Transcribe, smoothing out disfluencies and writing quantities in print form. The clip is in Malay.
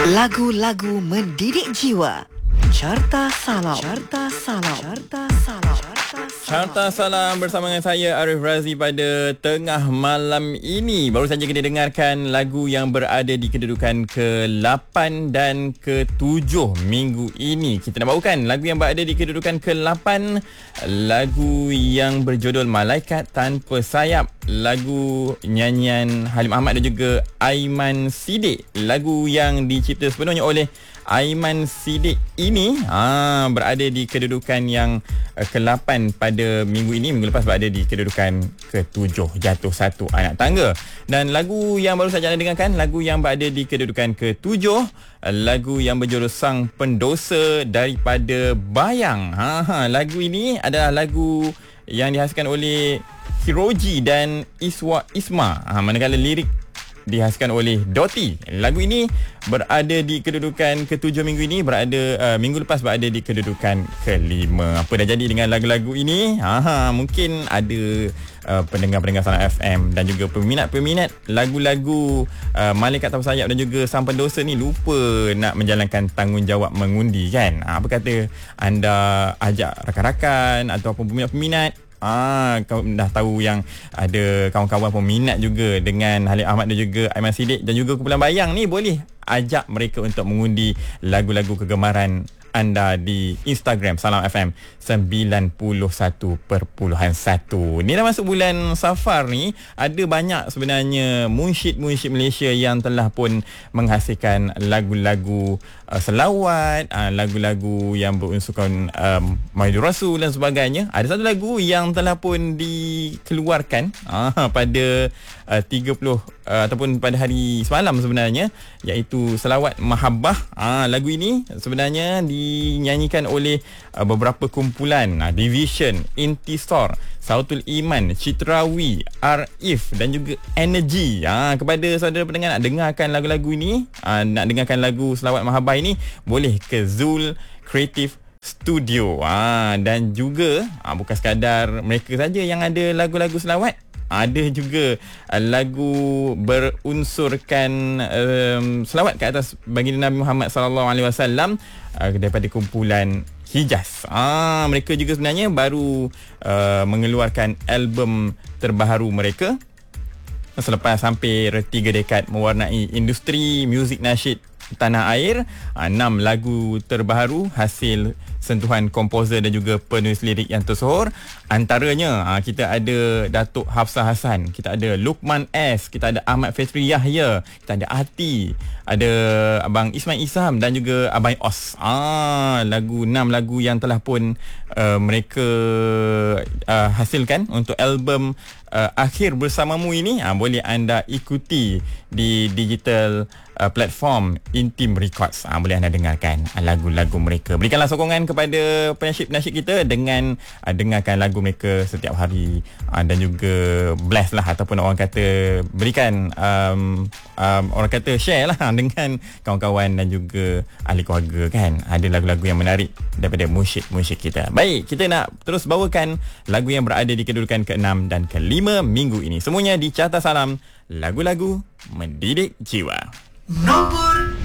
Lagu-lagu mendidik jiwa. Carta Salam. Carta Salam. Carta Salam. Carta Salam bersama dengan saya Arif Razi pada tengah malam ini. Baru saja kita dengarkan lagu yang berada di kedudukan ke-8 dan ke-7 minggu ini. Kita nak bawakan lagu yang berada di kedudukan ke-8, lagu yang berjudul Malaikat Tanpa Sayap, lagu nyanyian Halim Ahmad dan juga Aiman Siddiq. Lagu yang dicipta sepenuhnya oleh Aiman Siddiq ini berada di kedudukan yang ke-8 pada minggu ini. Minggu lepas berada di kedudukan ke-7, Jatuh Satu Anak Tangga. Dan lagu yang baru saja anda dengarkan, lagu yang berada di kedudukan ke-7, lagu yang berjudul Sang Pendosa daripada Bayang. Lagu ini adalah lagu yang dihasilkan oleh Hiroji dan Isma, manakala lirik dihasilkan oleh Doti. Lagu ini berada di kedudukan ke-7 minggu ini, minggu lepas berada di kedudukan ke-5. Apa dah jadi dengan lagu-lagu ini? Mungkin ada pendengar-pendengar Salam FM dan juga peminat-peminat lagu-lagu Malaikat Tanpa Sayap dan juga Sang Pendosa ni lupa nak menjalankan tanggungjawab mengundi kan. Apa kata anda ajak rakan-rakan ataupun peminat-peminat, kau dah tahu yang ada kawan-kawan peminat juga dengan Halim Ahmad dan juga Aiman Siddiq dan juga Kumpulan Bayang ni, boleh ajak mereka untuk mengundi lagu-lagu kegemaran anda di Instagram Salam FM 91.1. Ni dah masuk bulan Safar ni, ada banyak sebenarnya munsyid-munsyid Malaysia yang telah pun menghasilkan lagu-lagu selawat, lagu-lagu yang berunsurkan Maulidur Rasul dan sebagainya. Ada satu lagu yang telah pun dikeluarkan pada 30 ataupun pada hari semalam sebenarnya, iaitu Selawat Mahabbah. Lagu ini sebenarnya dinyanyikan oleh beberapa kumpulan, Division, Intisar, Sautul Iman, Citrawi, Arif dan juga Energy. Kepada saudara pendengar nak dengarkan lagu-lagu ini, nak dengarkan lagu Selawat Mahabbah ini, boleh ke Zul Creative Studio. Dan juga bukan sekadar mereka saja yang ada lagu-lagu selawat, ada juga lagu berunsurkan selawat ke atas baginda Nabi Muhammad sallallahu alaihi wasallam daripada kumpulan Hijaz. Mereka juga sebenarnya baru mengeluarkan album terbaru mereka selepas hampir 3 dekad mewarnai industri muzik nasyid tanah air. 6 lagu terbaru hasil sentuhan komposer dan juga penulis lirik yang tersohor. Antaranya kita ada Datuk Hafsah Hassan, kita ada Luqman S, kita ada Ahmad Fetri Yahya, kita ada Ati, ada Abang Ismail Isham dan juga Abai Os. 6 lagu yang telah pun mereka hasilkan untuk album Akhir Bersamamu ini. Boleh anda ikuti di digital platform Intim Records. Boleh anda dengarkan lagu-lagu mereka. Berikanlah sokongan kepada penyasyid-penyasyid kita dengan dengarkan lagu mereka setiap hari, dan juga bless lah, ataupun orang kata berikan orang kata share lah dengan kawan-kawan dan juga ahli keluarga kan. Ada lagu-lagu yang menarik daripada munsyid-munsyid kita. Baik, kita nak terus bawakan lagu yang berada di kedudukan ke-6 dan ke-5 minggu ini. Semuanya di Carta Salam, lagu-lagu mendidik jiwa. Nombor